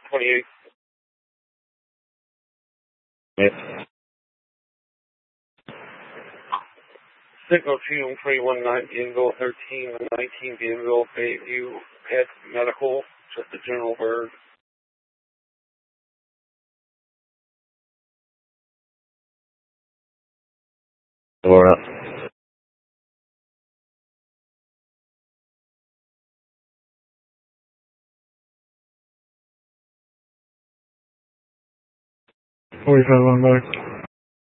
28. Yes. Signal 2319, Bienville 1319, Bienville, Bayview, Pet Medical, just a general bird. Or up. $45 on back.